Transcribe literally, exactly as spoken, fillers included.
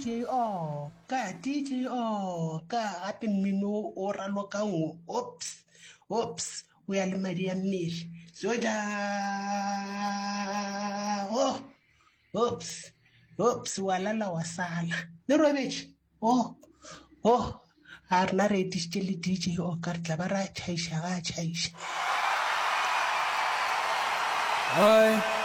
J O ka D J O ka gape mmino o ralokang ops ops o ya le madi ya mmele soja oh ops ops wa lala wa sala le robetše oh oh a rena re etišitše le D J O ka re tla ba ra tšhaiša ga tšhaiša. Hi.